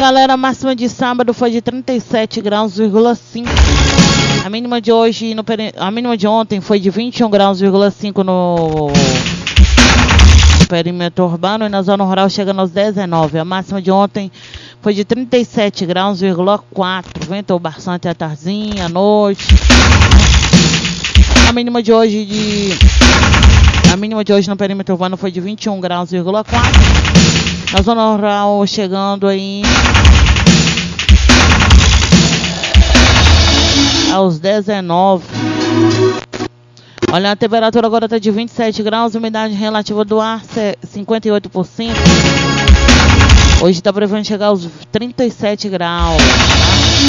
galera, a máxima de sábado foi de 37 graus,5. A mínima de hoje, a mínima de ontem foi de 21 graus,5 no perímetro urbano, e na zona rural chegando aos 19. A máxima de ontem foi de 37 graus,4. Ventou bastante à tardezinha, à noite. A mínima de hoje no perímetro urbano foi de 21 graus,4. Na zona rural chegando aí aos 19. Olha, a temperatura agora está de 27 graus, umidade relativa do ar 58%. Hoje está prevendo chegar aos 37 graus. Tá?